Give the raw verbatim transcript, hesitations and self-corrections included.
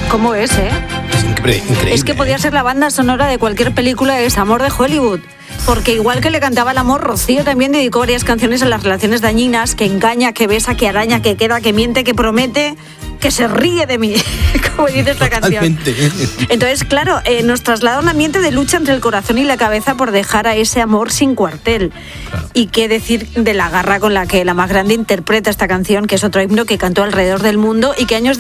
¿Cómo es, eh? Es incre- increíble. Es que podía ser la banda sonora de cualquier película de desamor de Hollywood. Porque igual que le cantaba el amor, Rocío también dedicó varias canciones a las relaciones dañinas, que engaña, que besa, que araña, que queda, que miente, que promete, que se ríe de mí, como dice esta Totalmente. canción. Entonces, claro, eh, nos traslada a un ambiente de lucha entre el corazón y la cabeza por dejar a ese amor sin cuartel. Claro. Y qué decir de la garra con la que la más grande interpreta esta canción, que es otro himno que cantó alrededor del mundo y que años